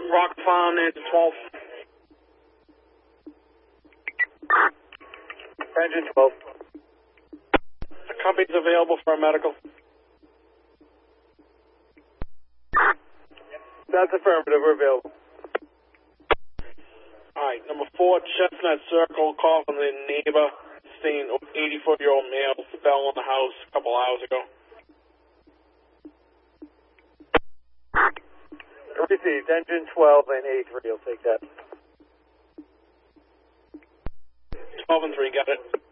Rock Farm, engine 12. Engine 12. The company's available for a medical. That's affirmative. We're available. Alright, number 4, Chestnut Circle, call from the neighbor, saying 84-year-old male fell in the house a couple hours ago. Received. Engine 12 and A3. You'll take that. 12 and 3, got it.